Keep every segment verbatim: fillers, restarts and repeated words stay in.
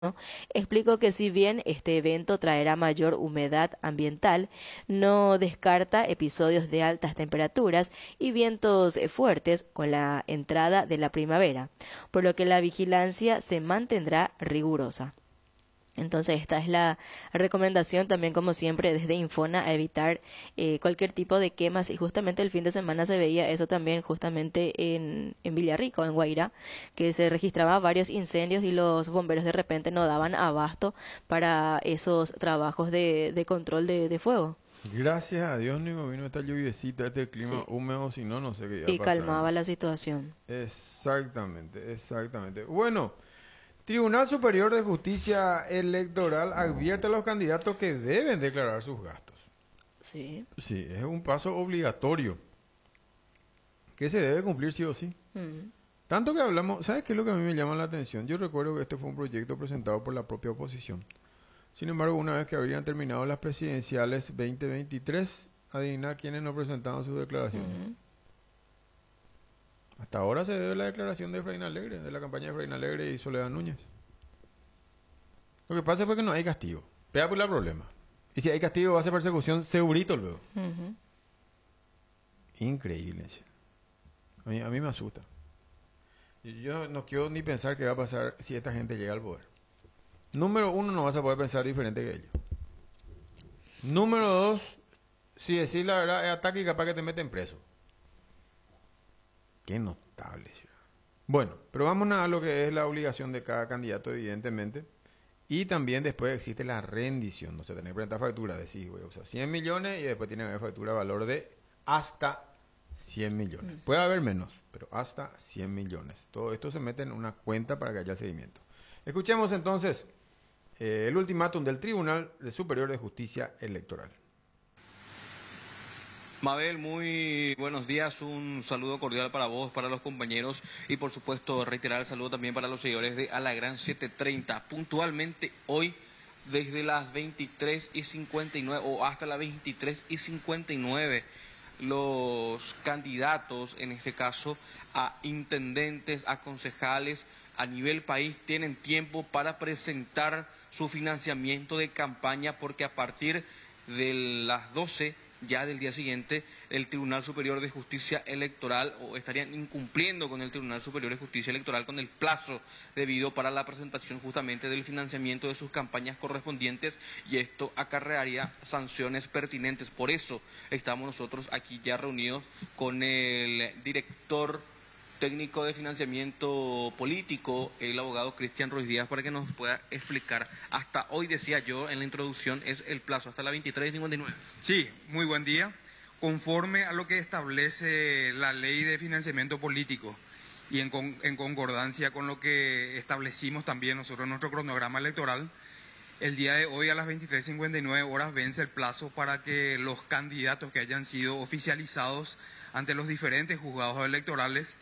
Explicó que si bien este evento traerá mayor humedad ambiental, no descarta episodios de altas temperaturas y vientos eh, fuertes con la entrada de la primavera, por lo que la vigilancia se mantendrá rigurosa. Entonces esta es la recomendación también como siempre desde Infona a evitar eh, cualquier tipo de quemas y justamente el fin de semana se veía eso también justamente en, en Villarrica, en Guairá, que se registraban varios incendios y los bomberos de repente no daban abasto para esos trabajos de, de control de, de fuego. Gracias a Dios no vino esta lluviecita, este clima Sí. húmedo, si no, no sé qué iba a Y pasar, calmaba ¿no? la situación. Exactamente, exactamente. Bueno, Tribunal Superior de Justicia Electoral advierte a los candidatos que deben declarar sus gastos. Sí. Sí, es un paso obligatorio que se debe cumplir sí o sí. Mm. Tanto que hablamos, ¿sabes qué es lo que a mí me llama la atención? Yo recuerdo que este fue un proyecto presentado por la propia oposición. Sin embargo, una vez que habrían terminado las presidenciales veinte veintitrés, adivina quiénes no presentaban sus declaraciones. Mm. Hasta ahora se debe la declaración de Efraín Alegre, de la campaña de Efraín Alegre y Soledad Núñez. Lo que pasa es que no hay castigo. Pega por el problema. Y si hay castigo va a ser persecución segurito luego. Ujú. Increíble. Che. A mí, a mí me asusta. Y yo no quiero ni pensar qué va a pasar si esta gente llega al poder. Número uno, no vas a poder pensar diferente que ellos. Número dos, si decir la verdad es ataque y capaz que te meten preso. Qué notable. Che. Bueno, pero vamos a lo que es la obligación de cada candidato, evidentemente. Y también después existe la rendición. O sea, tener que presentar factura, decís, güey, o sea, cien millones y después tiene que haber factura de valor de hasta cien millones. Puede haber menos, pero hasta cien millones. Todo esto se mete en una cuenta para que haya seguimiento. Escuchemos entonces eh, el ultimátum del Tribunal Superior de Justicia Electoral. Mabel, muy buenos días, un saludo cordial para vos, para los compañeros y por supuesto reiterar el saludo también para los seguidores de A la Gran setecientos treinta. Puntualmente hoy desde las veintitrés y cincuenta y nueve o hasta las veintitrés y cincuenta y nueve los candidatos, en este caso a intendentes, a concejales a nivel país, tienen tiempo para presentar su financiamiento de campaña porque a partir de las doce ya del día siguiente el Tribunal Superior de Justicia Electoral o estarían incumpliendo con el Tribunal Superior de Justicia Electoral con el plazo debido para la presentación justamente del financiamiento de sus campañas correspondientes y esto acarrearía sanciones pertinentes. Por eso estamos nosotros aquí ya reunidos con el director técnico de financiamiento político, el abogado Cristian Ruiz Díaz, para que nos pueda explicar. Hasta hoy, decía yo en la introducción, es el plazo, hasta la veintitrés y cincuenta y nueve. Sí, muy buen día. Conforme a lo que establece la ley de financiamiento político y en, con, en concordancia con lo que establecimos también nosotros en nuestro cronograma electoral, el día de hoy a las veintitrés y cincuenta y nueve horas vence el plazo para que los candidatos que hayan sido oficializados ante los diferentes juzgados electorales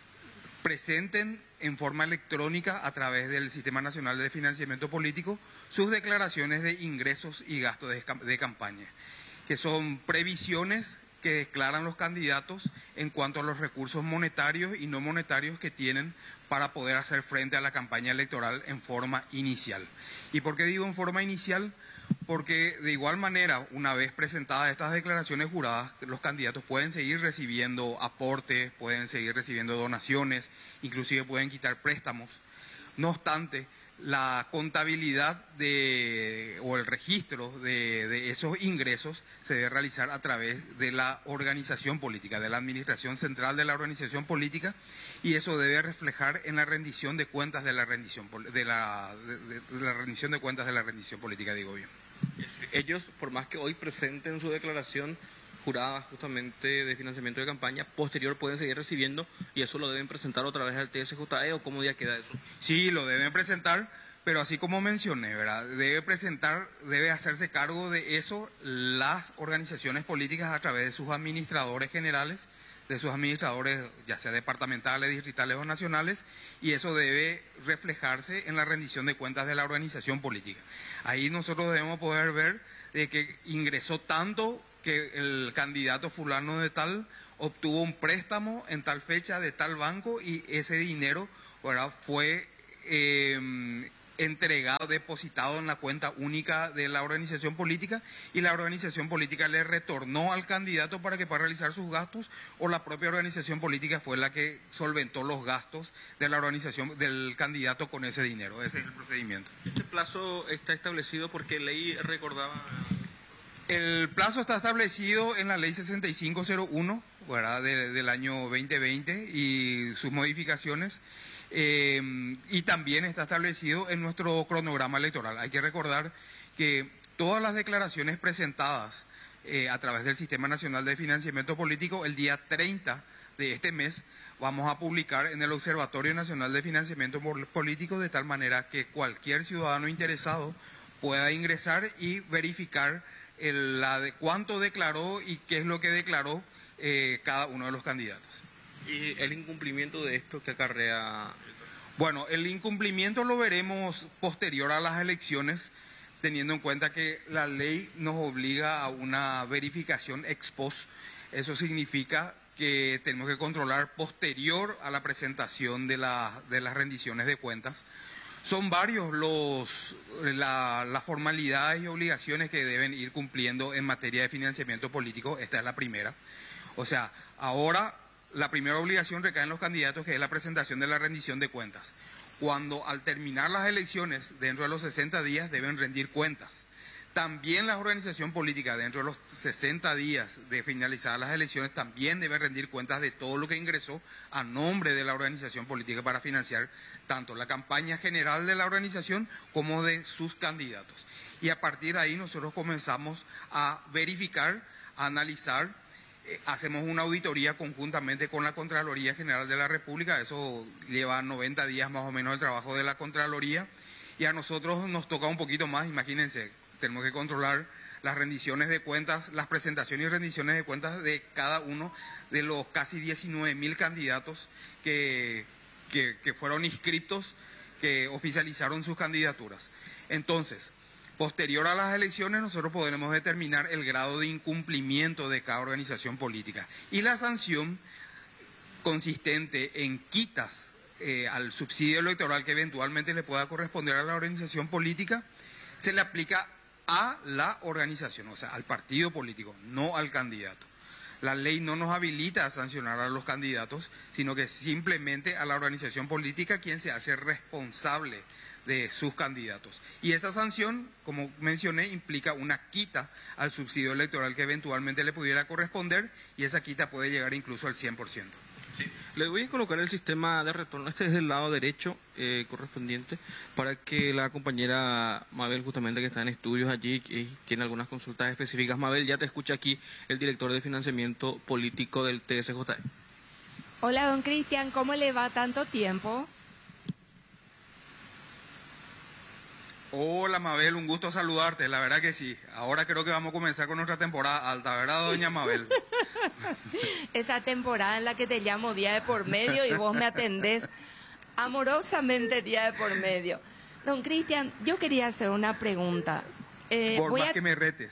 presenten en forma electrónica a través del Sistema Nacional de Financiamiento Político sus declaraciones de ingresos y gastos de, de campaña, que son previsiones que declaran los candidatos en cuanto a los recursos monetarios y no monetarios que tienen para poder hacer frente a la campaña electoral en forma inicial. ¿Y por qué digo en forma inicial? Porque de igual manera, una vez presentadas estas declaraciones juradas, los candidatos pueden seguir recibiendo aportes, pueden seguir recibiendo donaciones, inclusive pueden quitar préstamos. No obstante, la contabilidad de, o el registro de, de esos ingresos se debe realizar a través de la organización política, de la administración central de la organización política, y eso debe reflejar en la rendición de cuentas de la rendición de la, de, de la rendición de cuentas de la rendición política, digo bien. Ellos, por más que hoy presenten su declaración jurada justamente de financiamiento de campaña, posterior pueden seguir recibiendo y eso lo deben presentar otra vez al T S J E o cómo ya queda eso. Sí, lo deben presentar, pero así como mencioné, ¿verdad? Debe presentar, debe hacerse cargo de eso las organizaciones políticas a través de sus administradores generales, de sus administradores ya sea departamentales, distritales o nacionales, y eso debe reflejarse en la rendición de cuentas de la organización política. Ahí nosotros debemos poder ver de que ingresó tanto que el candidato fulano de tal obtuvo un préstamo en tal fecha de tal banco y ese dinero, ¿verdad?, fue eh, entregado, depositado en la cuenta única de la organización política, y la organización política le retornó al candidato para que pueda realizar sus gastos, o la propia organización política fue la que solventó los gastos de la organización del candidato con ese dinero. Ese es el procedimiento. ¿Este plazo está establecido porque ley recordaba? El plazo está establecido en la ley sesenta y cinco cero uno, ¿verdad?, de, del año veinte veinte y sus modificaciones. Eh, y también está establecido en nuestro cronograma electoral. Hay que recordar que todas las declaraciones presentadas eh, a través del Sistema Nacional de Financiamiento Político, el día treinta de este mes vamos a publicar en el Observatorio Nacional de Financiamiento Político, de tal manera que cualquier ciudadano interesado pueda ingresar y verificar el, la de cuánto declaró y qué es lo que declaró eh, cada uno de los candidatos. ¿Y el incumplimiento de esto que acarrea? Bueno, el incumplimiento lo veremos posterior a las elecciones, teniendo en cuenta que la ley nos obliga a una verificación ex post. Eso significa que tenemos que controlar posterior a la presentación de, la, de las rendiciones de cuentas. Son varios los la, las formalidades y obligaciones que deben ir cumpliendo en materia de financiamiento político. Esta es la primera. O sea, ahora la primera obligación recae en los candidatos, que es la presentación de la rendición de cuentas. Cuando al terminar las elecciones, dentro de los sesenta días, deben rendir cuentas. También la organización política, dentro de los sesenta días de finalizadas las elecciones, también debe rendir cuentas de todo lo que ingresó a nombre de la organización política para financiar tanto la campaña general de la organización como de sus candidatos. Y a partir de ahí nosotros comenzamos a verificar, a analizar. Hacemos una auditoría conjuntamente con la Contraloría General de la República. Eso lleva noventa días más o menos el trabajo de la Contraloría, y a nosotros nos toca un poquito más. Imagínense, tenemos que controlar las rendiciones de cuentas, las presentaciones y rendiciones de cuentas de cada uno de los casi diecinueve mil candidatos que, que, que fueron inscriptos, que oficializaron sus candidaturas. Entonces, posterior a las elecciones, nosotros podremos determinar el grado de incumplimiento de cada organización política. Y la sanción consistente en quitas eh, al subsidio electoral que eventualmente le pueda corresponder a la organización política, se le aplica a la organización, o sea, al partido político, no al candidato. La ley no nos habilita a sancionar a los candidatos, sino que simplemente a la organización política, quien se hace responsable de sus candidatos. Y esa sanción, como mencioné, implica una quita al subsidio electoral que eventualmente le pudiera corresponder, y esa quita puede llegar incluso al cien por ciento. Sí. Le voy a colocar el sistema de retorno, este es del lado derecho eh, correspondiente, para que la compañera Mabel, justamente que está en estudios allí y tiene algunas consultas específicas. Mabel, ya te escucha aquí el director de financiamiento político del T S J E. Hola, don Cristian, ¿cómo le va? ¿Tanto tiempo? Hola Mabel, un gusto saludarte, la verdad que sí. Ahora creo que vamos a comenzar con nuestra temporada alta, ¿verdad, doña Mabel? Esa temporada en la que te llamo día de por medio y vos me atendés amorosamente día de por medio. Don Cristian, yo quería hacer una pregunta. Eh, por voy más a... que me retes.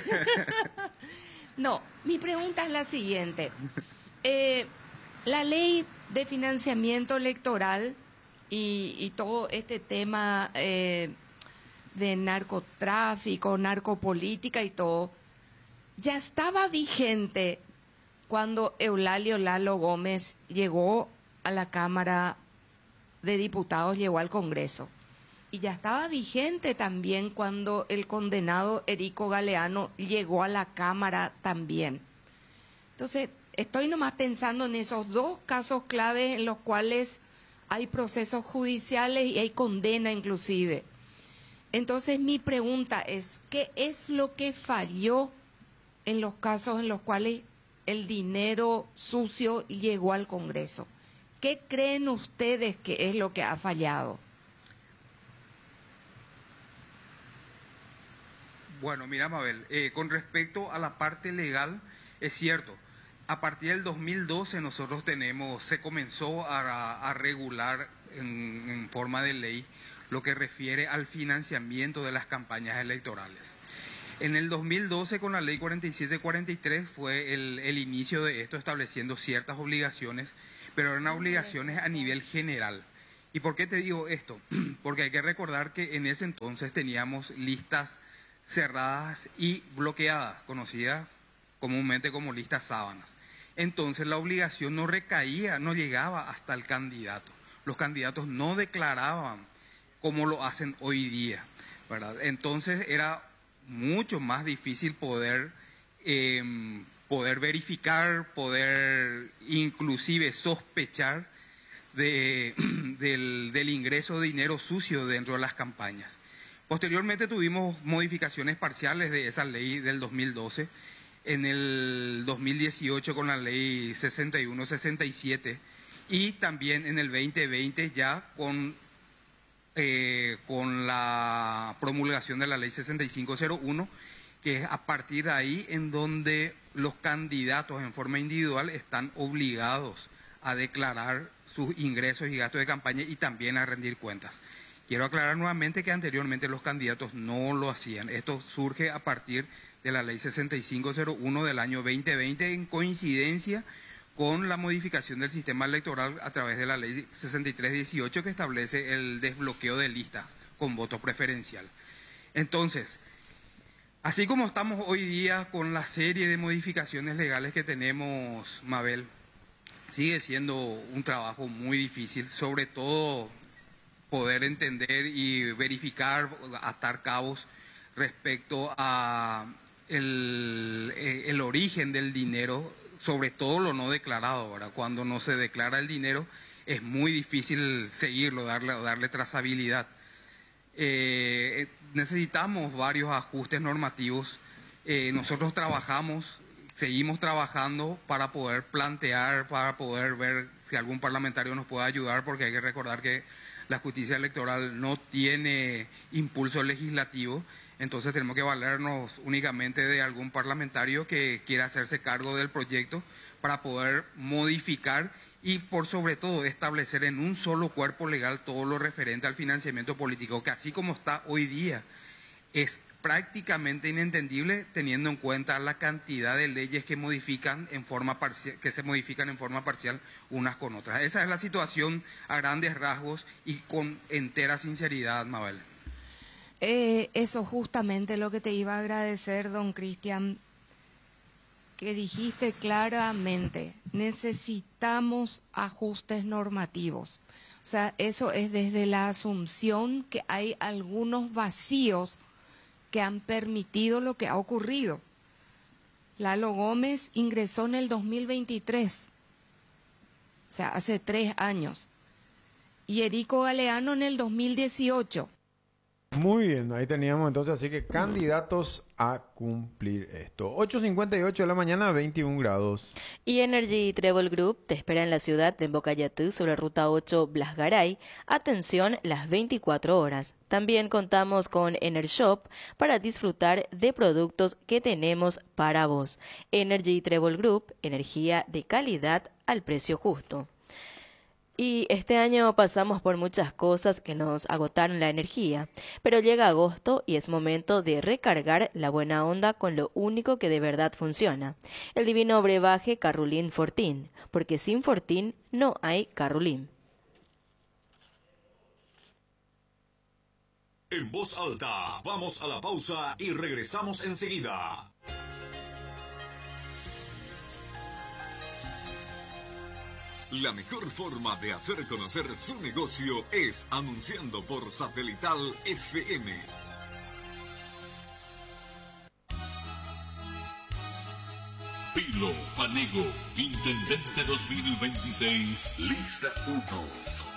No, mi pregunta es la siguiente. Eh, la ley de financiamiento electoral y, y todo este tema... Eh, de narcotráfico, narcopolítica y todo, ya estaba vigente cuando Eulalio Lalo Gómez llegó a la Cámara de Diputados, llegó al Congreso. Y ya estaba vigente también cuando el condenado Erico Galeano llegó a la Cámara también. Entonces, estoy nomás pensando en esos dos casos claves en los cuales hay procesos judiciales y hay condena inclusive. Entonces mi pregunta es, ¿qué es lo que falló en los casos en los cuales el dinero sucio llegó al Congreso? ¿Qué creen ustedes que es lo que ha fallado? Bueno, mira Mabel, eh, con respecto a la parte legal, es cierto, a partir del dos mil doce nosotros tenemos, se comenzó a, a regular en, en forma de ley lo que refiere al financiamiento de las campañas electorales. En el dos mil doce, con la ley cuarenta y siete cuarenta y tres, fue el, el inicio de esto, estableciendo ciertas obligaciones, pero eran obligaciones a nivel general. ¿Y por qué te digo esto? Porque hay que recordar que en ese entonces teníamos listas cerradas y bloqueadas, conocidas comúnmente como listas sábanas. Entonces la obligación no recaía, no llegaba hasta el candidato. Los candidatos no declaraban como lo hacen hoy día, ¿verdad? Entonces era mucho más difícil poder, eh, poder verificar, poder inclusive sospechar de, del, del ingreso de dinero sucio dentro de las campañas. Posteriormente tuvimos modificaciones parciales de esa ley del dos mil doce, en el dos mil dieciocho con la ley sesenta y uno sesenta y siete y también en el veinte veinte ya con, eh, con la promulgación de la ley sesenta y cinco cero uno, que es a partir de ahí en donde los candidatos en forma individual están obligados a declarar sus ingresos y gastos de campaña y también a rendir cuentas. Quiero aclarar nuevamente que anteriormente los candidatos no lo hacían. Esto surge a partir de la ley sesenta y cinco cero uno del año veinte veinte en coincidencia con la modificación del sistema electoral a través de la ley sesenta y tres dieciocho que establece el desbloqueo de listas con voto preferencial. Entonces, así como estamos hoy día con la serie de modificaciones legales que tenemos, Mabel, sigue siendo un trabajo muy difícil, sobre todo poder entender y verificar, atar cabos respecto a el, el origen del dinero, sobre todo lo no declarado, ¿verdad? Cuando no se declara el dinero es muy difícil seguirlo, darle, darle trazabilidad. Eh, necesitamos varios ajustes normativos. Eh, nosotros trabajamos, seguimos trabajando para poder plantear, para poder ver si algún parlamentario nos puede ayudar, porque hay que recordar que la justicia electoral no tiene impulso legislativo, entonces tenemos que valernos únicamente de algún parlamentario que quiera hacerse cargo del proyecto para poder modificar y por sobre todo establecer en un solo cuerpo legal todo lo referente al financiamiento político, que así como está hoy día es prácticamente inentendible teniendo en cuenta la cantidad de leyes que modifican en forma parcial, que se modifican en forma parcial unas con otras. Esa es la situación a grandes rasgos y con entera sinceridad, Mabel. Eh, eso justamente lo que te iba a agradecer, don Cristian, que dijiste claramente, necesitamos ajustes normativos. O sea, eso es desde la asunción que hay algunos vacíos que han permitido lo que ha ocurrido. Lalo Gómez ingresó en el dos mil veintitrés, o sea, hace tres años, y Erico Galeano en el dos mil dieciocho. Muy bien, ahí teníamos entonces, así que candidatos a cumplir esto. ocho cincuenta y ocho de la mañana, veintiún grados. Y Energy Travel Group te espera en la ciudad de Bocayatú sobre ruta ocho Blas Garay. Atención las veinticuatro horas. También contamos con EnerShop para disfrutar de productos que tenemos para vos. Energy Travel Group, energía de calidad al precio justo. Y este año pasamos por muchas cosas que nos agotaron la energía, pero llega agosto y es momento de recargar la buena onda con lo único que de verdad funciona, el divino brebaje Carrulín Fortín, porque sin Fortín no hay Carrulín. En voz alta, vamos a la pausa y regresamos enseguida. La mejor forma de hacer conocer su negocio es anunciando por Satelital F M. Pilo Fanego, Intendente dos mil veintiséis, lista uno.